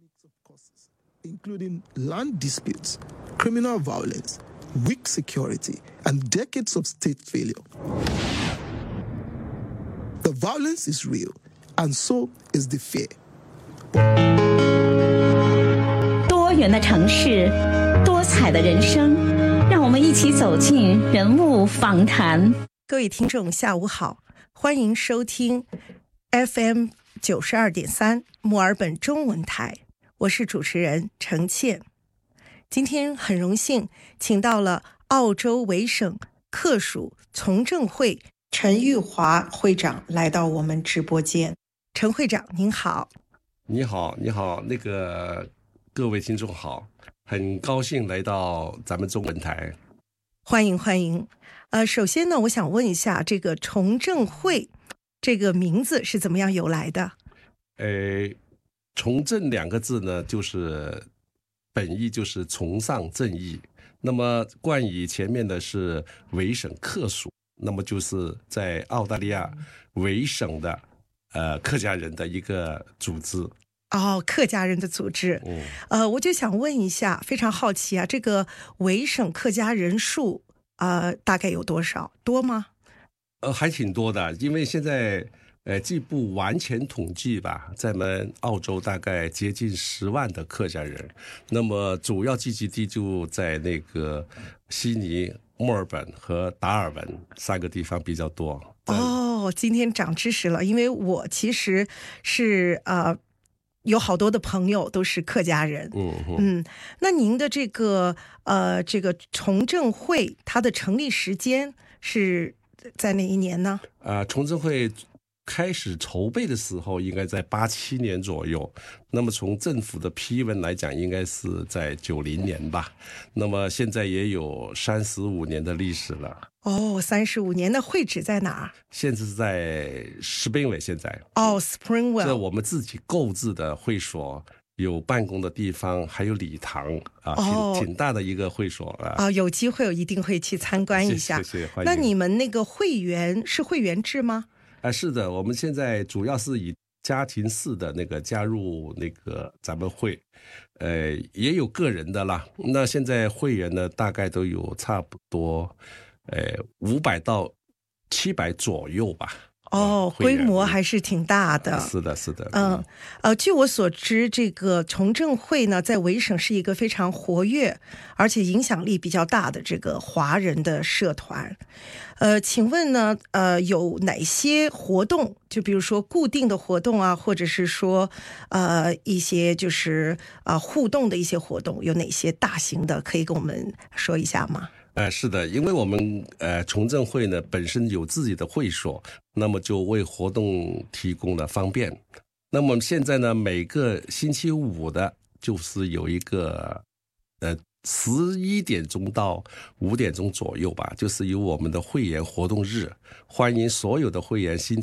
including land disputes, criminal violence, weak security, and decades of state failure. The violence is real, and so is the fear. 多元的城市，多彩的人生，让我们一起走进人物访谈。 各位听众，下午好，欢迎收听 FM 92.3墨尔本中文台，我是主持人程倩。今天很荣幸请到了澳洲维省客属从政会陈玉华会长来到我们直播间。陈会长您好。 你好，各位听众好，很高兴来到咱们中文台。 欢迎欢迎。首先呢，我想问一下，这个从政会这个名字是怎么样由来的？ 从政两个字呢，就是本意就是崇尚正义。那么冠以前面的是维省客属，那么就是在澳大利亚维省的客家人的一个组织。 哦，客家人的组织。我就想问一下，非常好奇啊，这个维省客家人数大概有多少？多吗？ 还挺多的，因为现在既不完全统计吧，在我们澳洲大概接近10万的客家人，那么主要聚集地就在那个悉尼、墨尔本和达尔文3个地方比较多。 哦，今天长知识了，因为我其实是有好多的朋友都是客家人。那您的这个从政会它的成立时间是在哪一年呢？ 从政会开始筹备的时候应该在87年左右，那么从政府的批文来讲应该是在90年吧，那么现在也有35年的历史了。 35年，那会址在哪儿？ 现在是在Springvale，现在。 Springvale， 这我们自己购置的会所，有办公的地方，还有礼堂挺大的一个会所有机会我一定会去参观一下。 谢谢，欢迎。 那你们那个会员是会员制吗？ 是的，我们现在主要是以家庭式的那个加入那个咱们会，也有个人的啦。那现在会员呢，大概都有差不多500到700左右吧。 规模还是挺大的。 是的。 据我所知，这个从政会呢，在维省是一个非常活跃而且影响力比较大的这个华人的社团。请问呢，有哪些活动？就比如说固定的活动啊，或者是说一些就是互动的一些活动，有哪些大型的，可以跟我们说一下吗？ 是的，因为我们从政会呢本身有自己的会所，那么就为活动提供了方便。那么现在呢，每个星期五的就是有一个11点钟到5点钟左右吧，就是有我们的会员活动日，欢迎所有的会员星